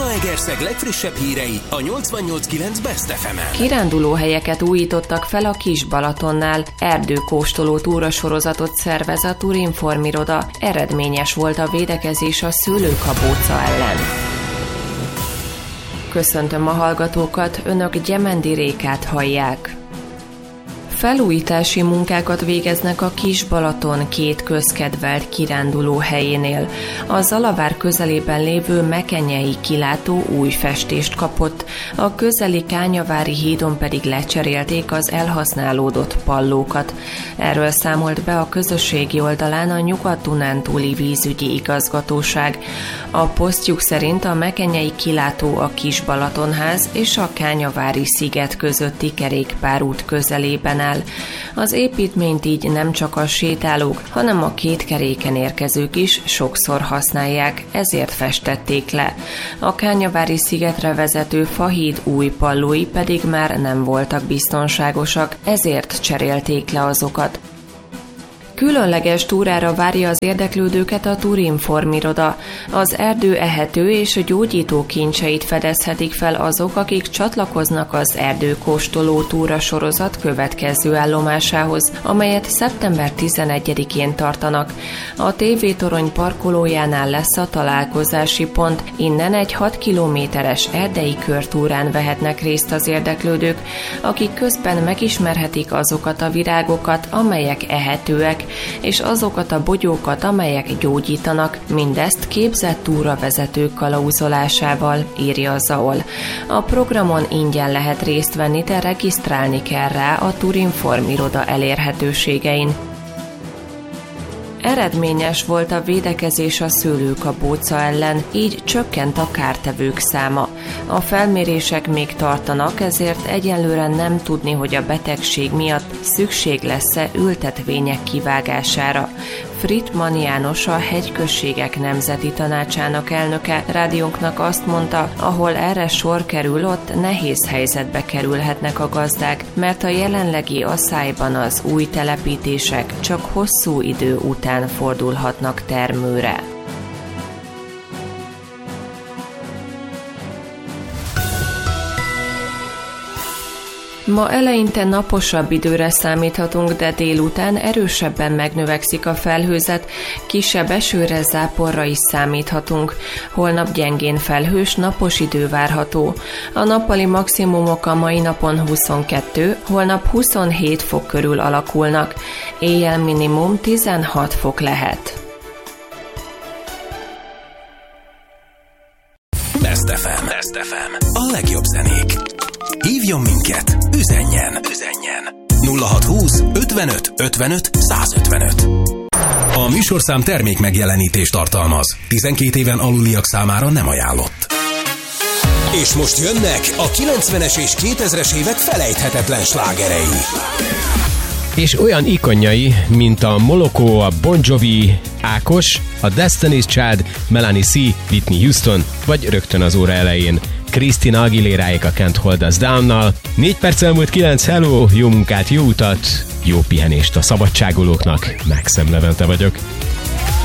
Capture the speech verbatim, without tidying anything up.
Zalaegerszeg legfrissebb hírei a nyolcvannyolc kilenc Best ef emen. Kirándulóhelyeket újítottak fel a Kis-Balatonnál. Erdőkóstoló túrasorozatot szervez a Turinform iroda. Eredményes volt a védekezés a szőlőkabóca ellen. Köszöntöm a hallgatókat, önök Gyemendi Rékát hallják. Felújítási munkákat végeznek a Kis-Balaton két közkedvelt kiránduló helyénél. A Zalavár közelében lévő Mekenyei kilátó új festést kapott, a közeli Kányavári hídon pedig lecserélték az elhasználódott pallókat. Erről számolt be a közösségi oldalán a Nyugat-Dunántúli vízügyi igazgatóság. A posztjuk szerint a Mekenyei kilátó a Kis-Balatonház és a Kányavári sziget közötti kerékpárút közelében áll. Az építményt így nem csak a sétálók, hanem a két keréken érkezők is sokszor használják, ezért festették le. A Kányavári szigetre vezető fahíd új pallói pedig már nem voltak biztonságosak, ezért cserélték le azokat. Különleges túrára várja az érdeklődőket a Turinform iroda. Az erdő ehető és gyógyító kincseit fedezhetik fel azok, akik csatlakoznak az erdőkóstoló túra sorozat következő állomásához, amelyet szeptember tizenegyedikén tartanak. A té vé-torony parkolójánál lesz a találkozási pont, innen egy hat kilométeres erdei körtúrán vehetnek részt az érdeklődők, akik közben megismerhetik azokat a virágokat, amelyek ehetőek, és azokat a bogyókat, amelyek gyógyítanak, mindezt képzett túravezetők kalauzolásával, írja a zé á o el. A programon ingyen lehet részt venni, de regisztrálni kell rá a Turinform iroda elérhetőségein. Eredményes volt a védekezés a szőlőkabóca ellen, így csökkent a kártevők száma. A felmérések még tartanak, ezért egyelőre nem tudni, hogy a betegség miatt szükség lesz-e ültetvények kivágására. Frittmann János, a Hegyközségek Nemzeti Tanácsának elnöke rádiónknak azt mondta, ahol erre sor kerül, ott nehéz helyzetbe kerülhetnek a gazdák, mert a jelenlegi asszályban az új telepítések csak hosszú idő után fordulhatnak termőre. Ma eleinte naposabb időre számíthatunk, de délután erősebben megnövekszik a felhőzet, kisebb esőre, záporra is számíthatunk. Holnap gyengén felhős, napos idő várható. A nappali maximumok a mai napon huszonkettő, holnap huszonhét fok körül alakulnak. Éjjel minimum tizenhat fok lehet. Best ef em. Best ef em. A legjobb zenék. Hívjon minket, üzenjen, üzenjen. nulla hat húsz ötvenöt ötvenöt százötvenöt. A műsorszám termék megjelenítést tartalmaz. tizenkét éven aluliak számára nem ajánlott. És most jönnek a kilencvenes és kétezres évek felejthetetlen slágerei. És olyan ikonjai, mint a Moloko, a Bon Jovi, Ákos, a Destiny's Child, Melanie C, Whitney Houston, vagy rögtön az óra elején Christina Aguileráék a Can't Hold Us Down-nal. Négy perc elmúlt kilenc, hello, jó munkát, jó utat, jó pihenést a szabadságolóknak. Maxim Levente vagyok.